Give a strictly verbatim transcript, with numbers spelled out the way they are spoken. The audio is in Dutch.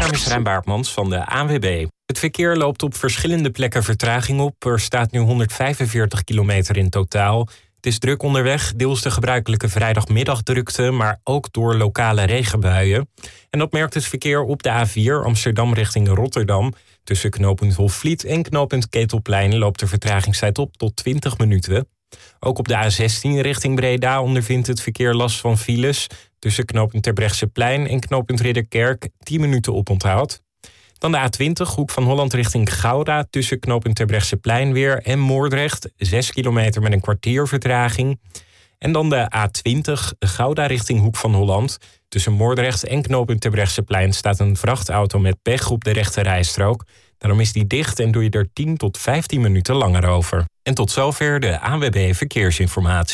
naam is Rijn Baartmans van de A N W B. Het verkeer loopt op verschillende plekken vertraging op. Er staat nu honderdvijfenveertig kilometer in totaal. Het is druk onderweg, deels de gebruikelijke vrijdagmiddagdrukte, maar ook door lokale regenbuien. En dat merkt het verkeer op de A vier Amsterdam richting Rotterdam. Tussen knooppunt Hofvliet en knooppunt Ketelplein loopt de vertragingstijd op tot twintig minuten. Ook op de A zestien richting Breda ondervindt het verkeer last van files. Tussen knooppunt Terbrechtseplein en knooppunt Ridderkerk tien minuten oponthoud. Dan de A twintig, hoek van Holland richting Gouda. Tussen knooppunt Terbrechtseplein weer en Moordrecht. zes kilometer met een kwartier vertraging. En dan de A twintig, Gouda richting Hoek van Holland. Tussen Moordrecht en knooppunt Terbrechtseplein staat een vrachtauto met pech op de rechte rijstrook. Daarom is die dicht en doe je er tien tot vijftien minuten langer over. En tot zover de A N W B Verkeersinformatie.